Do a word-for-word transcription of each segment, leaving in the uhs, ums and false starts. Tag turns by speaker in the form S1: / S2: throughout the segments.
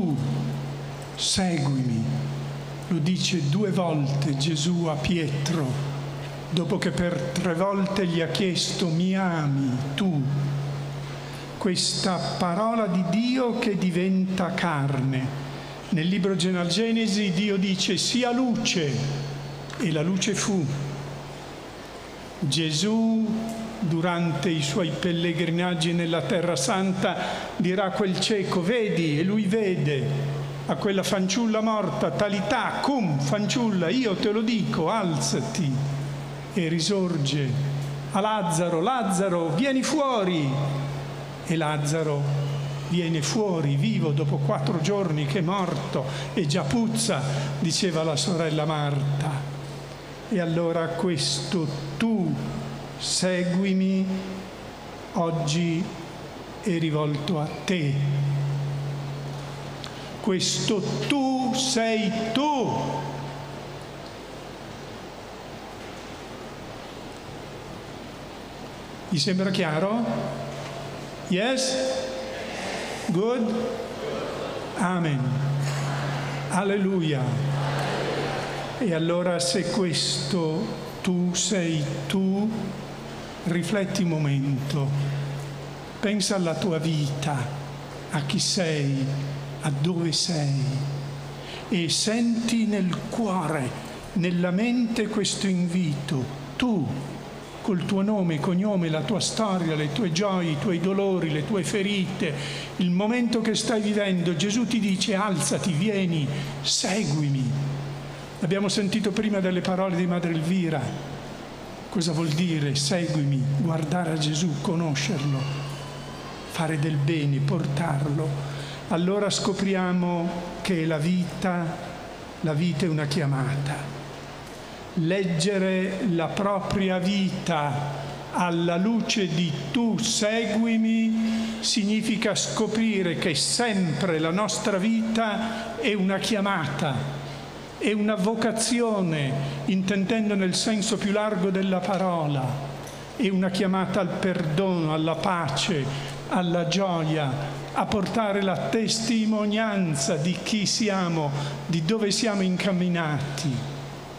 S1: tu seguimi. Lo dice due volte Gesù a Pietro, dopo che per tre volte gli ha chiesto: mi ami tu? Questa parola di Dio che diventa carne. Nel libro della Genesi Dio dice: sia luce, e la luce fu. Gesù, durante i suoi pellegrinaggi nella Terra Santa, dirà a quel cieco: vedi, e lui vede. A quella fanciulla morta: talità cum, fanciulla, io te lo dico, alzati. E risorge a Lazzaro: Lazzaro, vieni fuori. E Lazzaro viene fuori vivo dopo quattro giorni che è morto e già puzza, diceva la sorella Marta. E allora questo tu seguimi oggi è rivolto a te. Questo tu sei tu. Vi sembra chiaro? Yes? Good? Amen. Alleluia. E allora, se questo tu sei tu, rifletti un momento. Pensa alla tua vita, a chi sei, a dove sei, e senti nel cuore, nella mente questo invito. Tu, col tuo nome, cognome, la tua storia, le tue gioie, i tuoi dolori, le tue ferite, il momento che stai vivendo, Gesù ti dice: alzati, vieni, seguimi. Abbiamo sentito prima delle parole di Madre Elvira. Cosa vuol dire seguimi? Guardare a Gesù, conoscerlo, fare del bene, portarlo. Allora scopriamo che la vita, la vita è una chiamata. Leggere la propria vita alla luce di tu seguimi significa scoprire che sempre la nostra vita è una chiamata, è una vocazione, intendendo nel senso più largo della parola, è una chiamata al perdono, alla pace, alla gioia, a portare la testimonianza di chi siamo, di dove siamo incamminati.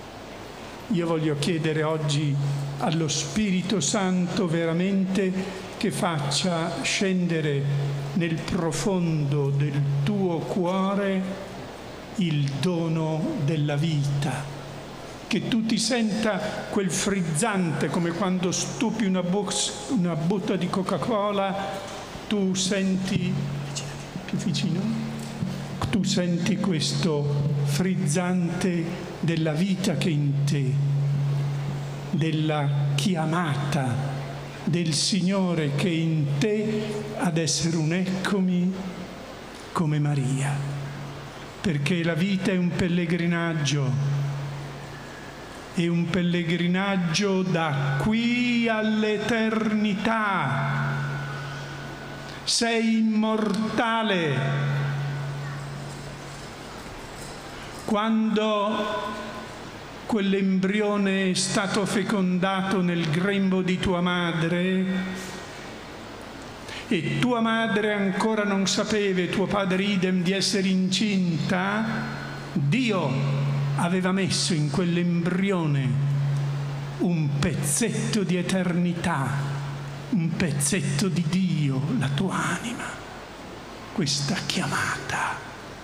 S1: Io voglio chiedere oggi allo Spirito Santo veramente che faccia scendere nel profondo del tuo cuore il dono della vita, che tu ti senta quel frizzante, come quando stupi una, box, una botta di Coca-Cola, tu senti, più vicino, tu senti questo frizzante della vita che è in te, della chiamata del Signore che è in te ad essere un eccomi come Maria, perché la vita è un pellegrinaggio, è un pellegrinaggio da qui all'eternità. Sei immortale. Quando quell'embrione è stato fecondato nel grembo di tua madre e tua madre ancora non sapeva, e tuo padre idem, di essere incinta, Dio aveva messo in quell'embrione un pezzetto di eternità, un pezzetto di Dio, la tua anima, questa chiamata.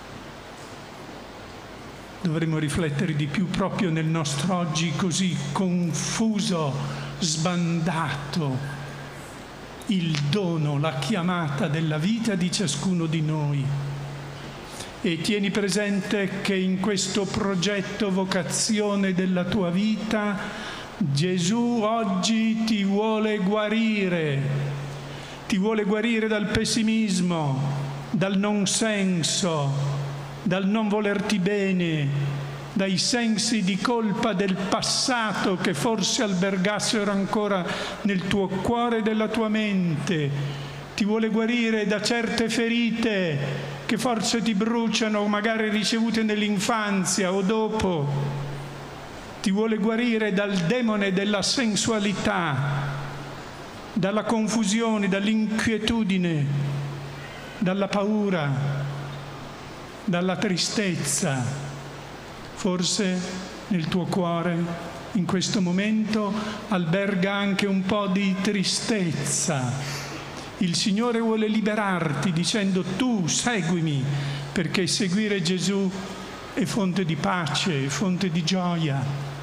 S1: Dovremmo riflettere di più proprio nel nostro oggi così confuso, sbandato, il dono, la chiamata della vita di ciascuno di noi. E tieni presente che in questo progetto vocazione della tua vita Gesù oggi ti vuole guarire, ti vuole guarire dal pessimismo, dal non senso, dal non volerti bene, dai sensi di colpa del passato che forse albergassero ancora nel tuo cuore e nella tua mente. Ti vuole guarire da certe ferite che forse ti bruciano, magari ricevute nell'infanzia o dopo. Ti vuole guarire dal demone della sensualità, dalla confusione, dall'inquietudine, dalla paura. dalla tristezza. Forse nel tuo cuore in questo momento alberga anche un po' di tristezza. Il Signore vuole liberarti dicendo: tu seguimi, perché seguire Gesù è fonte di pace, è fonte di gioia.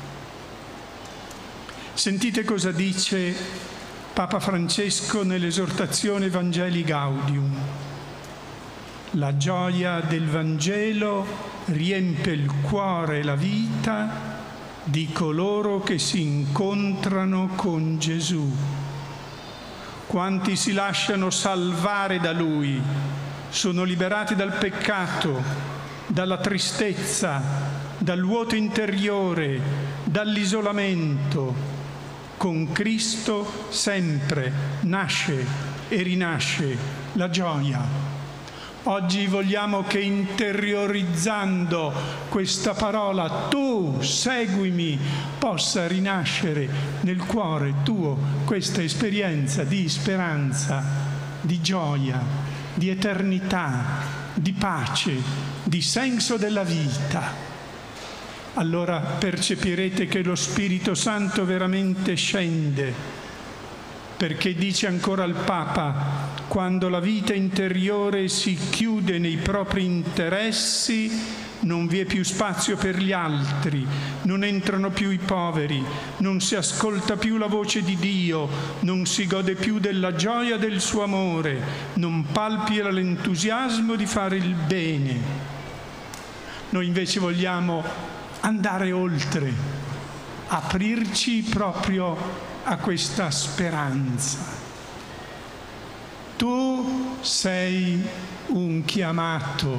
S1: Sentite cosa dice Papa Francesco nell'esortazione Evangelii Gaudium. La gioia del Vangelo riempie il cuore e la vita di coloro che si incontrano con Gesù. Quanti si lasciano salvare da Lui sono liberati dal peccato, dalla tristezza, dal vuoto interiore, dall'isolamento. Con Cristo sempre nasce e rinasce la gioia. Oggi vogliamo che interiorizzando questa parola, tu seguimi, possa rinascere nel cuore tuo questa esperienza di speranza, di gioia, di eternità, di pace, di senso della vita. Allora percepirete che lo Spirito Santo veramente scende, perché dice ancora il Papa: quando la vita interiore si chiude nei propri interessi, non vi è più spazio per gli altri, non entrano più i poveri, non si ascolta più la voce di Dio, non si gode più della gioia del suo amore, non palpita l'entusiasmo di fare il bene. Noi invece vogliamo andare oltre, aprirci proprio a questa speranza. Tu sei un chiamato,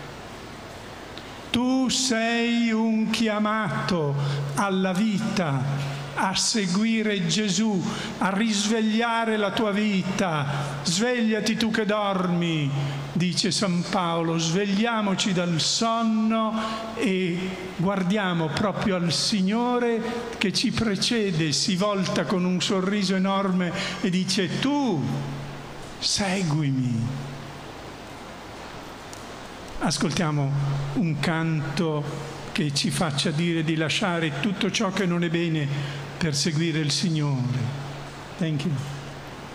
S1: tu sei un chiamato alla vita, a seguire Gesù, a risvegliare la tua vita. Svegliati tu che dormi, dice San Paolo, svegliamoci dal sonno e guardiamo proprio al Signore che ci precede, si volta con un sorriso enorme e dice: tu seguimi. Ascoltiamo un canto che ci faccia dire di lasciare tutto ciò che non è bene per seguire il Signore. Thank you.